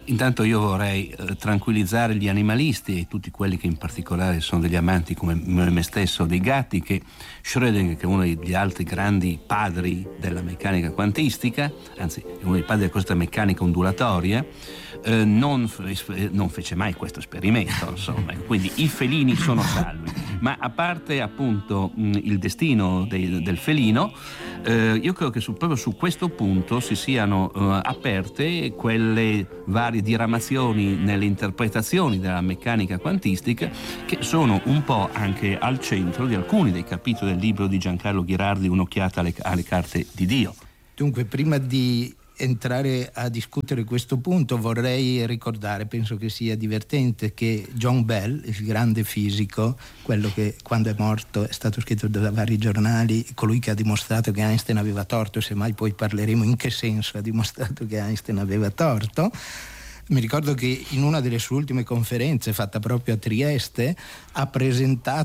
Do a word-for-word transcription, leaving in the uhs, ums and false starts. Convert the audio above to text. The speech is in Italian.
Intanto io vorrei eh, tranquillizzare gli animalisti e tutti quelli che in particolare sono degli amanti come me stesso dei gatti, che Schrödinger, che è uno degli altri grandi padri della meccanica quantistica, anzi è uno dei padri di questa meccanica ondulatoria, eh, non, fe- non fece mai questo esperimento, insomma. Quindi i felini sono salvi. Ma a parte appunto mh, il destino dei, del felino, eh, io credo che su, proprio su questo punto si siano eh, aperte quelle varie diramazioni nelle interpretazioni della meccanica quantistica, che sono un po' anche al centro di alcuni dei capitoli del libro di Giancarlo Ghirardi, Un'occhiata alle, alle carte di Dio. Dunque, prima di entrare a discutere questo punto vorrei ricordare, penso che sia divertente, che John Bell, il grande fisico, quello che quando è morto è stato scritto da vari giornali, colui che ha dimostrato che Einstein aveva torto, semmai poi parleremo in che senso ha dimostrato che Einstein aveva torto. Mi ricordo che in una delle sue ultime conferenze, fatta proprio a Trieste, ha presentato